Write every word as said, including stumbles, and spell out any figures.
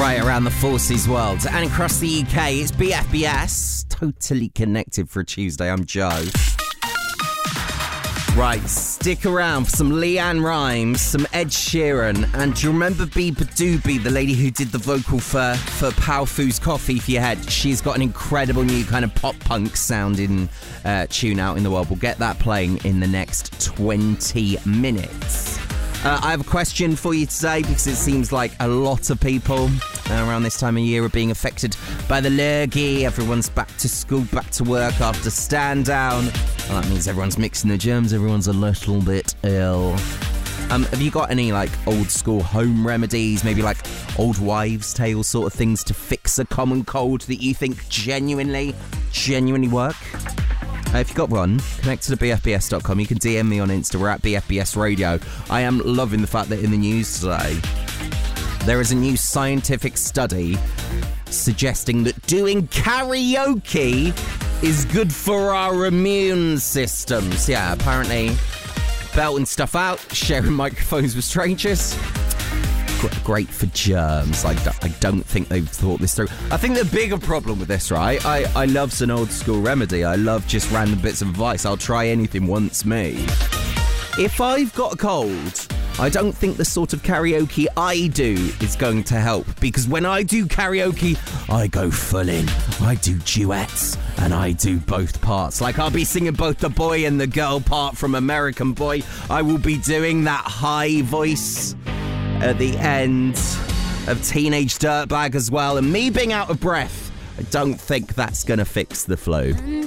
Right around the Forces world and across the U K, it's B F B S. Totally connected for a Tuesday. I'm Joe. Right, stick around for some Leanne Rimes, some Ed Sheeran, and do you remember Biba Doobie, the lady who did the vocal for, for Power Foods Coffee for Your Head? She's got an incredible new kind of pop-punk sounding uh, tune out in the world. We'll get that playing in the next twenty minutes. Uh, I have a question for you today because it seems like a lot of people uh, around this time of year are being affected by the lurgy. Everyone's back to school, back to work after stand down. Well, that means everyone's mixing the germs, everyone's a little bit ill. Um, have you got any like old school home remedies, maybe like old wives' tales sort of things to fix a common cold that you think genuinely, genuinely work? Uh, if you've got one, connect to the B F B S dot com. You can D M me on Insta. We're at B F B S Radio. I am loving the fact that in the news today, there is a new scientific study suggesting that doing karaoke is good for our immune systems. Yeah, apparently belting stuff out, sharing microphones with strangers, great for germs. I, I don't think they've thought this through. I think the bigger problem with this, right? I, I love an old school remedy. I love just random bits of advice. I'll try anything once me. If I've got a cold, I don't think the sort of karaoke I do is going to help, because when I do karaoke, I go full in. I do duets and I do both parts. Like I'll be singing both the boy and the girl part from American Boy. I will be doing that high voice at the end of Teenage Dirtbag as well, and me being out of breath, I don't think that's going to fix the flu.